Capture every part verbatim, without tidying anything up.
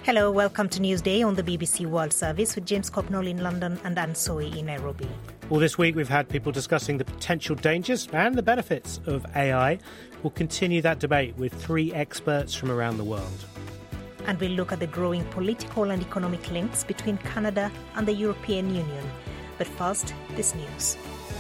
Hello, welcome to Newsday on the B B C World Service with James Copnall in London and Anne Soy in Nairobi. Well, this week we've had people discussing the potential dangers and the benefits of A I. We'll continue that debate with three experts from around the world. And we'll look at the growing political and economic links between Canada and the European Union. But first, this news.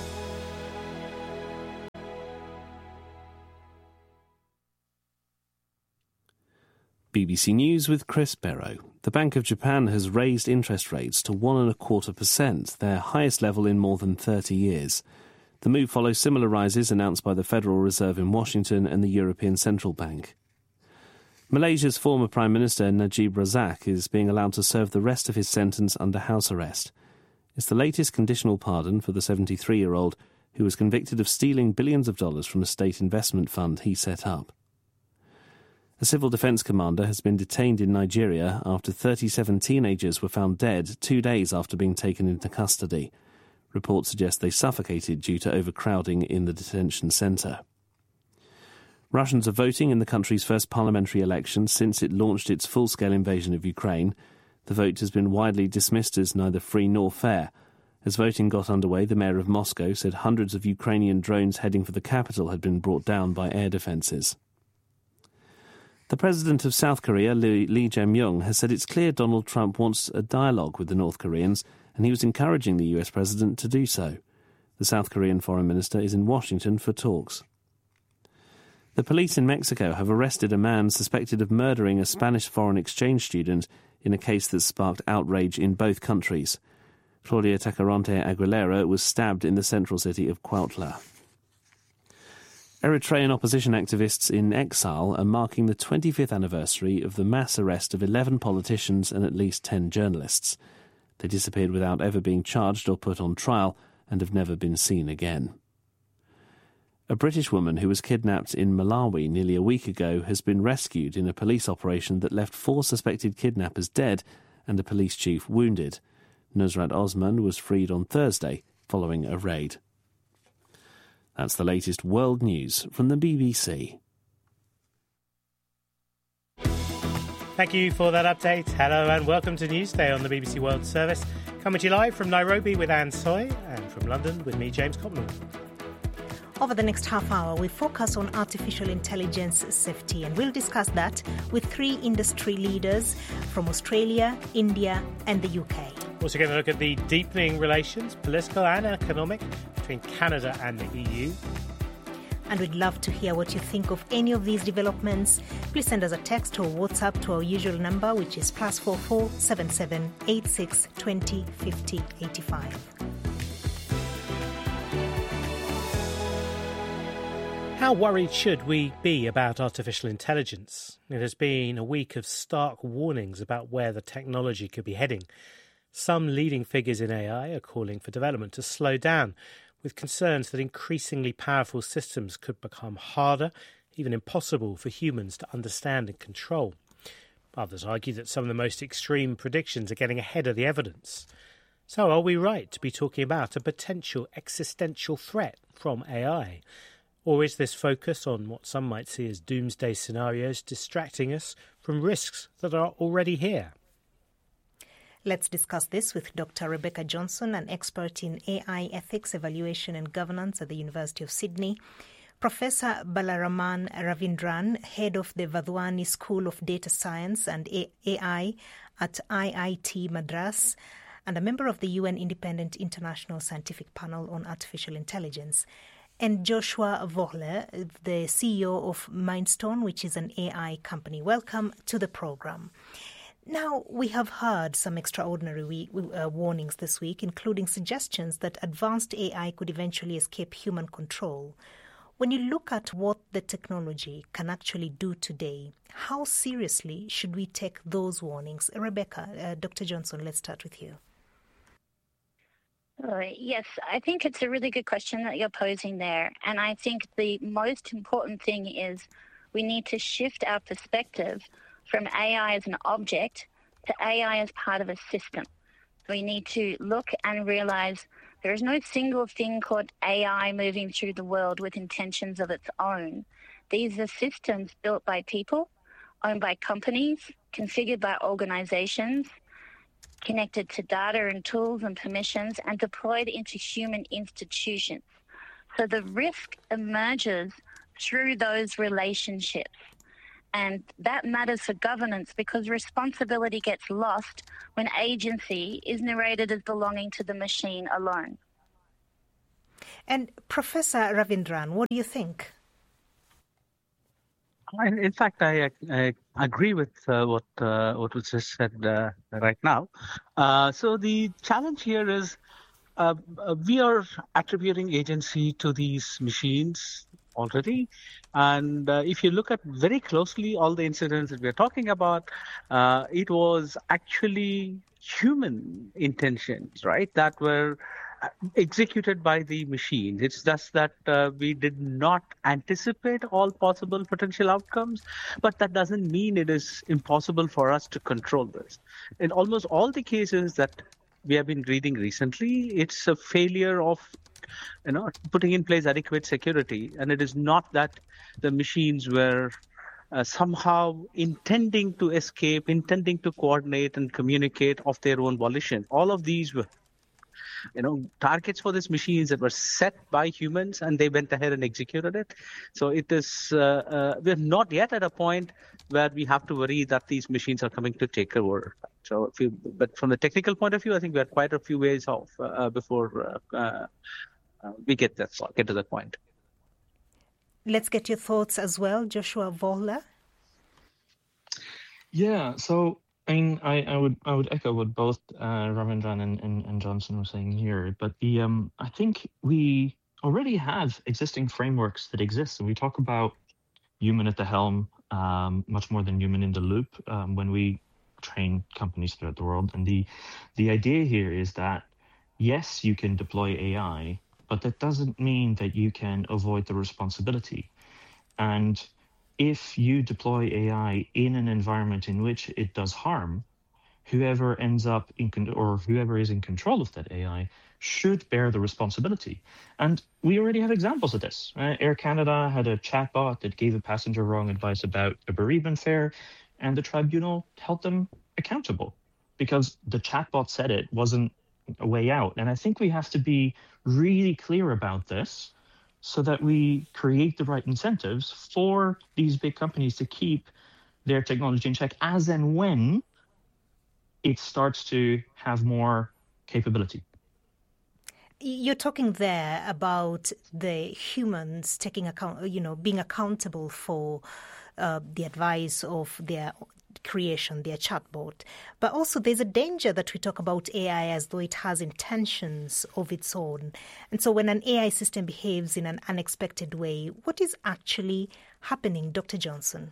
B B C News with Chris Barrow. The Bank of Japan has raised interest rates to one and a quarter percent, their highest level in more than thirty years. The move follows similar rises announced by the Federal Reserve in Washington and the European Central Bank. Malaysia's former Prime Minister Najib Razak is being allowed to serve the rest of his sentence under house arrest. It's the latest conditional pardon for the seventy-three-year-old who was convicted of stealing billions of dollars from a state investment fund he set up. A civil defence commander has been detained in Nigeria after thirty-seven teenagers were found dead two days after being taken into custody. Reports suggest they suffocated due to overcrowding in the detention centre. Russians are voting in the country's first parliamentary election since it launched its full-scale invasion of Ukraine. The vote has been widely dismissed as neither free nor fair. As voting got underway, the mayor of Moscow said hundreds of Ukrainian drones heading for the capital had been brought down by air defences. The president of South Korea, Lee, Lee Jae-myung, has said it's clear Donald Trump wants a dialogue with the North Koreans, and he was encouraging the U S president to do so. The South Korean foreign minister is in Washington for talks. The police in Mexico have arrested a man suspected of murdering a Spanish foreign exchange student in a case that sparked outrage in both countries. Claudia Tacarante Aguilera was stabbed in the central city of Cuautla. Eritrean opposition activists in exile are marking the twenty-fifth anniversary of the mass arrest of eleven politicians and at least ten journalists. They disappeared without ever being charged or put on trial and have never been seen again. A British woman who was kidnapped in Malawi nearly a week ago has been rescued in a police operation that left four suspected kidnappers dead and a police chief wounded. Nusrat Osman was freed on Thursday following a raid. That's the latest world news from the B B C. Thank you for that update. Hello and welcome to Newsday on the B B C World Service. Coming to you live from Nairobi with Anne Soy and from London with me, James Copnall. Over the next half hour, we focus on artificial intelligence safety, and we'll discuss that with three industry leaders from Australia, India and the U K. We're also going to look at the deepening relations, political and economic, between Canada and the E U. And we'd love to hear what you think of any of these developments. Please send us a text or WhatsApp to our usual number, which is plus four four seven seven eight six two zero five zero eight five. How worried should we be about artificial intelligence? It has been a week of stark warnings about where the technology could be heading. Some leading figures in A I are calling for development to slow down, with concerns that increasingly powerful systems could become harder, even impossible for humans to understand and control. Others argue that some of the most extreme predictions are getting ahead of the evidence. So are we right to be talking about a potential existential threat from A I? Or is this focus on what some might see as doomsday scenarios distracting us from risks that are already here? Let's discuss this with Doctor Rebecca Johnson, an expert in A I ethics, evaluation and governance at the University of Sydney, Professor Balaraman Ravindran, head of the Vadhwani School of Data Science and A I at I I T Madras, and a member of the U N Independent International Scientific Panel on Artificial Intelligence, and Joshua Vohle, the C E O of Mindstone, which is an A I company. Welcome to the program. Now, we have heard some extraordinary we- uh, warnings this week, including suggestions that advanced A I could eventually escape human control. When you look at what the technology can actually do today, how seriously should we take those warnings? Rebecca, uh, Doctor Johnson, let's start with you. Uh, yes, I think it's a really good question that you're posing there. And I think the most important thing is we need to shift our perspective from A I as an object to A I as part of a system. We need to look and realize there is no single thing called A I moving through the world with intentions of its own. These are systems built by people owned by companies, configured by organizations, connected to data and tools and permissions, and deployed into human institutions. So the risk emerges through those relationships. And that matters for governance because responsibility gets lost when agency is narrated as belonging to the machine alone. And Professor Ravindran, what do you think? In, in fact, I, I agree with uh, what uh, what was just said uh, right now. Uh, so the challenge here is uh, we are attributing agency to these machines already. And uh, if you look at very closely all the incidents that we're talking about, uh, it was actually human intentions, right, that were executed by the machines. It's just that uh, we did not anticipate all possible potential outcomes, but that doesn't mean it is impossible for us to control this. In almost all the cases that we have been reading recently, it's a failure of you know, putting in place adequate security. And it is not that the machines were uh, somehow intending to escape, intending to coordinate and communicate of their own volition. All of these were, you know, targets for these machines that were set by humans, and they went ahead and executed it. So it is, uh, uh, we're not yet at a point where we have to worry that these machines are coming to take over. So, if you, but from the technical point of view, I think we're quite a few ways off uh, before uh, uh, Uh, we get that get to that point. Let's get your thoughts as well, Joshua Vohler. Yeah, so I mean, I, I would I would echo what both uh, Ravindran and, and, and Johnson were saying here. But the um, I think we already have existing frameworks that exist, and we talk about human at the helm um, much more than human in the loop um, when we train companies throughout the world. And the the idea here is that yes, you can deploy A I. But that doesn't mean that you can avoid the responsibility. And if you deploy A I in an environment in which it does harm, whoever ends up in con- or whoever is in control of that A I should bear the responsibility. And we already have examples of this. Uh, Air Canada had a chatbot that gave a passenger wrong advice about a bereavement fare, and the tribunal held them accountable because the chatbot said it wasn't a way out. And I think we have to be really clear about this so that we create the right incentives for these big companies to keep their technology in check as and when it starts to have more capability. You're talking there about the humans taking account, you know, being accountable for uh, the advice of their creation, their chatbot. But also there's a danger that we talk about A I as though it has intentions of its own. And so when an A I system behaves in an unexpected way, what is actually happening, Doctor Johnson?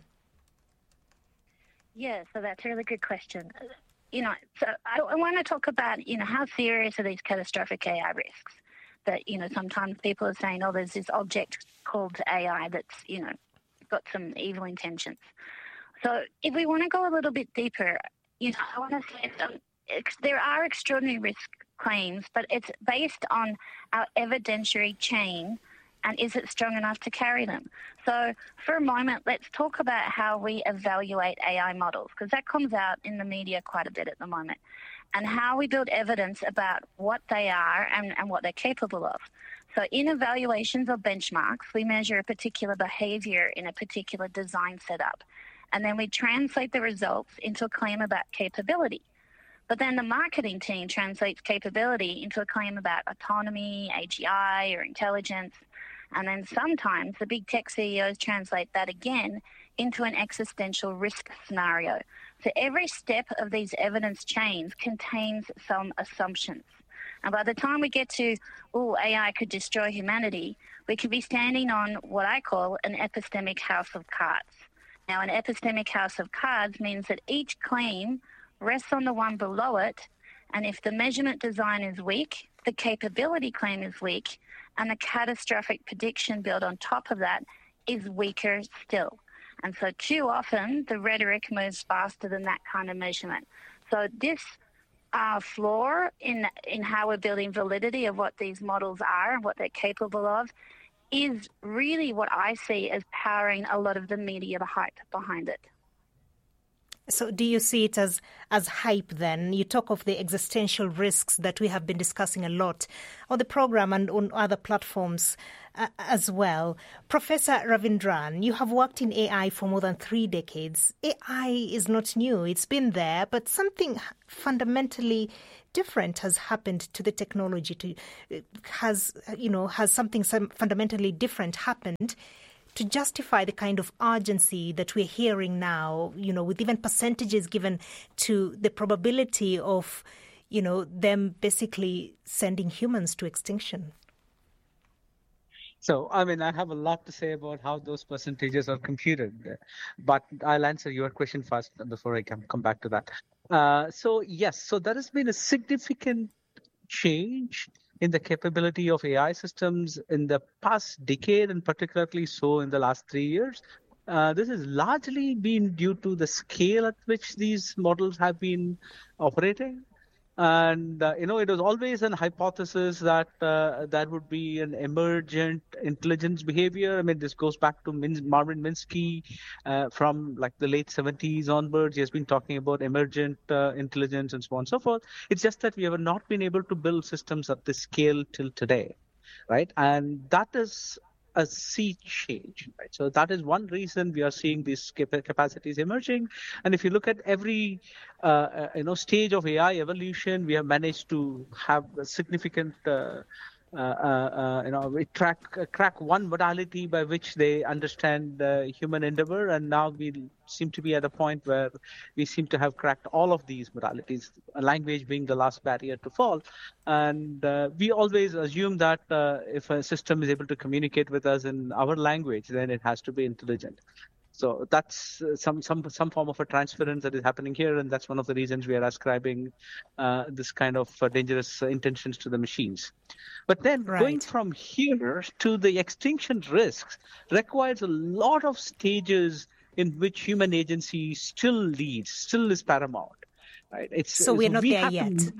Yeah, so that's a really good question. You know, so I, I want to talk about, you know, how serious are these catastrophic A I risks? That, you know, sometimes people are saying, oh, there's this object called A I that's, you know, got some evil intentions. So if we want to go a little bit deeper, you know, I want to say that there are extraordinary risk claims, but it's based on our evidentiary chain, and is it strong enough to carry them? So for a moment, let's talk about how we evaluate A I models, because that comes out in the media quite a bit at the moment, and how we build evidence about what they are and, and what they're capable of. So in evaluations or benchmarks, we measure a particular behavior in a particular design setup. And then we translate the results into a claim about capability. But then the marketing team translates capability into a claim about autonomy, A G I, or intelligence. And then sometimes the big tech C E Os translate that again into an existential risk scenario. So every step of these evidence chains contains some assumptions. And by the time we get to, oh, A I could destroy humanity, we could be standing on what I call an epistemic house of cards. Now, an epistemic house of cards means that each claim rests on the one below it, and if the measurement design is weak, the capability claim is weak, and the catastrophic prediction built on top of that is weaker still. And so too often, the rhetoric moves faster than that kind of measurement. So this uh, flaw in, in how we're building validity of what these models are and what they're capable of is really what I see as powering a lot of the media hype behind it. So do you see it as, as hype then? You talk of the existential risks that we have been discussing a lot on the program and on other platforms uh, as well. Professor Ravindran, you have worked in A I for more than three decades. A I is not new. It's been there, but something fundamentally different has happened to the technology. To, has, you know, has something some fundamentally different happened to justify the kind of urgency that we're hearing now, you know, with even percentages given to the probability of, you know, them basically sending humans to extinction? So, I mean, I have a lot to say about how those percentages are computed, but I'll answer your question first before I can come back to that. Uh, so, yes, so there has been a significant change in the capability of A I systems in the past decade, and particularly so in the last three years. Uh, this has largely been due to the scale at which these models have been operating. And, uh, you know, it was always an hypothesis that uh, that would be an emergent intelligence behavior. I mean, this goes back to Min- Marvin Minsky uh, from like the late seventies onwards. He has been talking about emergent uh, intelligence and so on and so forth. It's just that we have not been able to build systems at this scale till today, right? And that is a sea change, right? So that is one reason we are seeing these capacities emerging. And if you look at every, uh, you know, stage of A I evolution, we have managed to have a significant, uh, uh, uh, you know, we track uh, crack one modality by which they understand uh, human endeavor, and now we seem to be at a point where we seem to have cracked all of these modalities, language being the last barrier to fall. And uh, we always assume that uh, if a system is able to communicate with us in our language, then it has to be intelligent. So that's uh, some some some form of a transference that is happening here, and that's one of the reasons we are ascribing uh, this kind of uh, dangerous uh, intentions to the machines. But then right. going from here to the extinction risks requires a lot of stages in which human agency still leads, still is paramount. Right? It's, so we're not we there yet. To...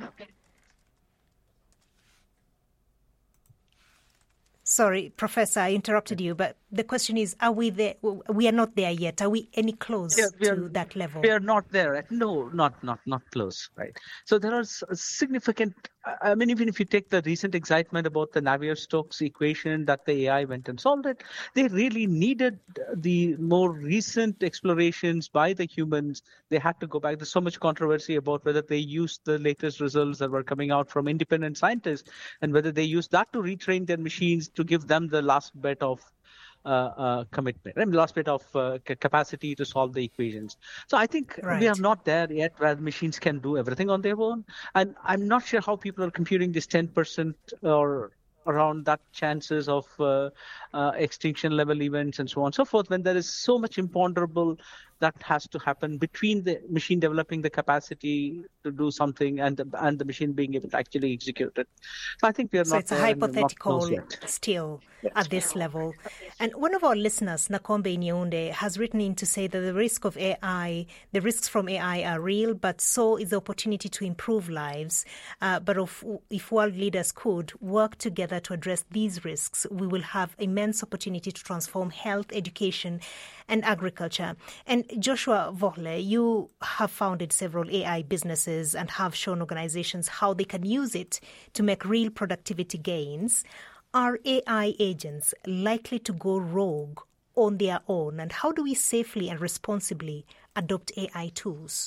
Sorry, Professor, I interrupted you, but the question is, are we there? We are not there yet. Are we any close yeah, we are, to that level? We are not there. No, not not not close, right? So there are significant, I mean, even if you take the recent excitement about the Navier-Stokes equation that the A I went and solved it, they really needed the more recent explorations by the humans. They had to go back. There's so much controversy about whether they used the latest results that were coming out from independent scientists and whether they used that to retrain their machines to give them the last bit of uh, uh, commitment, I mean, last bit of uh, capacity to solve the equations. So I think right. we are not there yet where machines can do everything on their own. And I'm not sure how people are computing this ten percent or around that chances of uh, uh, extinction level events and so on and so forth, when there is so much imponderable that has to happen between the machine developing the capacity to do something and the, and the machine being able to actually execute it. So I think we are so not it's a hypothetical still yes. at this level. And one of our listeners, Nakombe Nyeunde, has written in to say that the risk of A I, the risks from A I are real, but so is the opportunity to improve lives. Uh, but if, if world leaders could work together to address these risks, we will have immense opportunity to transform health, education, and agriculture. And Joshua Vohle, you have founded several A I businesses and have shown organizations how they can use it to make real productivity gains. Are A I agents likely to go rogue on their own? And how do we safely and responsibly adopt A I tools?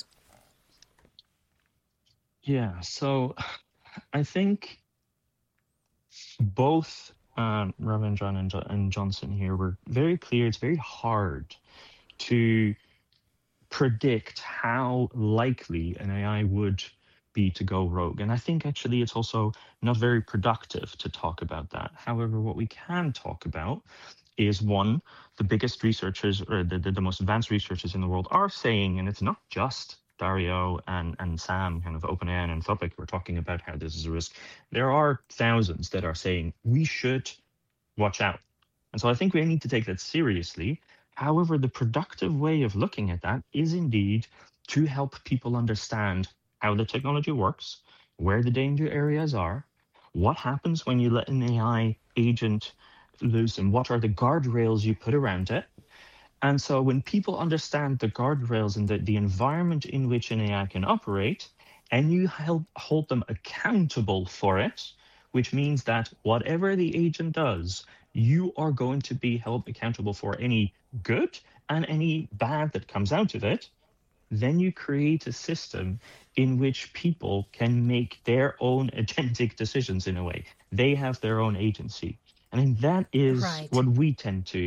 Yeah, so I think both um, Ravindran and, and Johnson here were very clear. It's very hard to predict how likely an A I would be to go rogue. And I think actually it's also not very productive to talk about that. However, what we can talk about is, one, the biggest researchers or the, the, the most advanced researchers in the world are saying, and it's not just Dario and, and Sam, kind of OpenAI and Anthropic, we're talking about how this is a risk. There are thousands that are saying we should watch out. And so I think we need to take that seriously. However, the productive way of looking at that is indeed to help people understand how the technology works, where the danger areas are, what happens when you let an A I agent loose, and what are the guardrails you put around it, And so when people understand the guardrails and the, the environment in which an A I can operate, and you help hold them accountable for it, which means that whatever the agent does, you are going to be held accountable for any good and any bad that comes out of it, then you create a system in which people can make their own agentic decisions in a way. They have their own agency. I mean, that is Right. what we tend to